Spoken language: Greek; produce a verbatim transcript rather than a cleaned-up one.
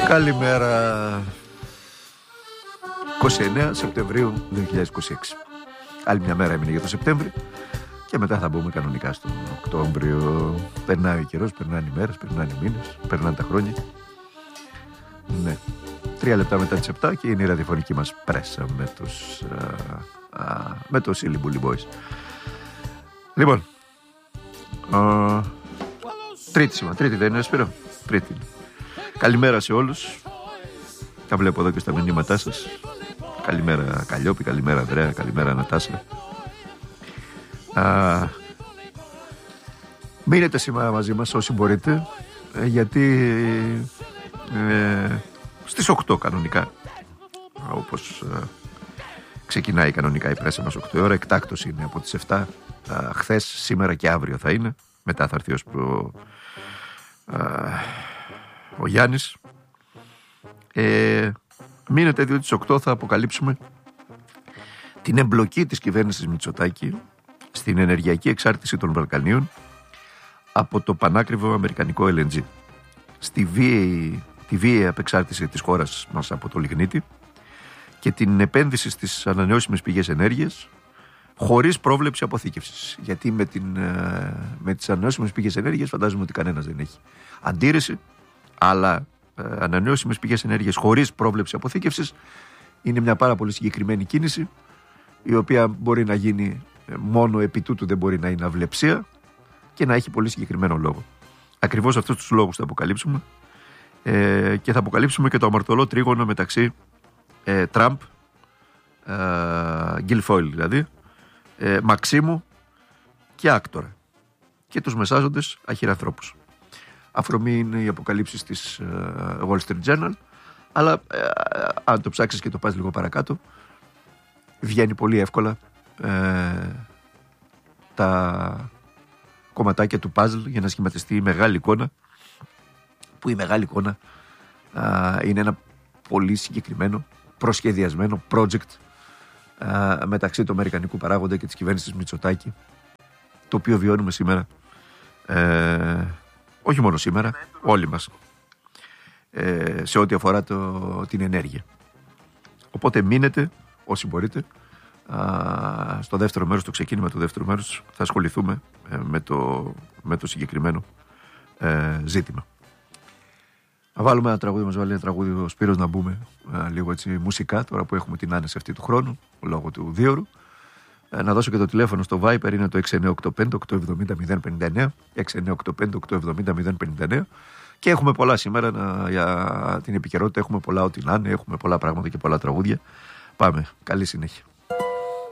Καλημέρα. είκοσι εννέα Σεπτεμβρίου δύο χιλιάδες είκοσι έξι. Άλλη μια μέρα έμεινε για το Σεπτέμβρη και μετά θα μπούμε κανονικά στον Οκτώβριο. Περνάει ο καιρός, περνάνε οι μέρες, περνάνε οι μήνες, περνάνε τα χρόνια. Ναι. Τρία λεπτά μετά τις επτά και είναι η ραδιοφωνική μας πρέσα με τους α, α, με το Silly Bully Boys. Λοιπόν, α, τρίτη σήμερα, τρίτη δεν είναι, Σπύρο? Τρίτη. Καλημέρα σε όλους. Τα βλέπω εδώ και στα μηνύματά σας. Καλημέρα Καλλιόπη, καλημέρα Ανδρέα, καλημέρα Νατάσα. Α, μείνετε σήμερα μαζί μας όσοι μπορείτε, γιατί ε, στις οκτώ κανονικά, όπως ε, ξεκινάει κανονικά η πρέσα μας οκτώ η ώρα, εκτάκτος είναι από τις επτά, α, χθες, σήμερα και αύριο θα είναι, μετά θα έρθει ως προ, α, ο Γιάννης. Ε, μείνετε, διότι στις οκτώ θα αποκαλύψουμε την εμπλοκή της κυβέρνησης Μητσοτάκη στην ενεργειακή εξάρτηση των Βαλκανίων από το πανάκριβο αμερικανικό ελ εν τζι, στη βίαιη, τη βίαιη απεξάρτηση της χώρας μας από το λιγνίτη και την επένδυση στις ανανεώσιμες πηγές ενέργειας χωρίς πρόβλεψη αποθήκευσης. Γιατί με, την, με τις ανανεώσιμες πηγές ενέργειας φαντάζομαι ότι κανένας δεν έχει αντίρρηση, αλλά ανανεώσιμες πηγές ενέργειας χωρίς πρόβλεψη αποθήκευσης είναι μια πάρα πολύ συγκεκριμένη κίνηση, η οποία μπορεί να γίνει μόνο επί τούτου, δεν μπορεί να είναι αυλεψία και να έχει πολύ συγκεκριμένο λόγο. Ακριβώς αυτούς τους λόγους θα αποκαλύψουμε ε, και θα αποκαλύψουμε και το αμαρτωλό τρίγωνο μεταξύ ε, Τραμπ, ε, Γκιλφόιλ δηλαδή, ε, Μαξίμου και Άκτορα και τους μεσάζοντες αχυρανθρώπους. Αφορμή είναι οι αποκαλύψεις της uh, Wall Street Journal, αλλά uh, αν το ψάξεις και το πας λίγο παρακάτω, βγαίνει πολύ εύκολα uh, τα κομματάκια του puzzle για να σχηματιστεί η μεγάλη εικόνα, που η μεγάλη εικόνα uh, είναι ένα πολύ συγκεκριμένο, προσχεδιασμένο project uh, μεταξύ του αμερικανικού παράγοντα και της κυβέρνησης Μητσοτάκη, το οποίο βιώνουμε σήμερα. Uh, όχι μόνο σήμερα, όλοι μας, ε, σε ό,τι αφορά το, την ενέργεια. Οπότε μείνετε όσοι μπορείτε. Α, στο δεύτερο μέρος, το ξεκίνημα του δεύτερου μέρους, θα ασχοληθούμε ε, με, το, με το συγκεκριμένο ε, ζήτημα. Να βάλουμε ένα τραγούδι, μας βάλει ένα τραγούδι ο Σπύρος, να μπούμε ε, λίγο έτσι μουσικά, τώρα που έχουμε την άνεση αυτή του χρόνου, λόγω του δίωρου. Ε, να δώσω και το τηλέφωνο στο Viper, είναι το έξι εννιά οκτώ πέντε οκτώ επτά μηδέν μηδέν πέντε εννέα, έξι εννιά οκτώ πέντε οκτώ επτά μηδέν πέντε εννέα, και έχουμε πολλά σήμερα να, για την επικαιρότητα, έχουμε πολλά ό,τι να είναι, έχουμε πολλά πράγματα και πολλά τραγούδια. Πάμε, καλή συνέχεια.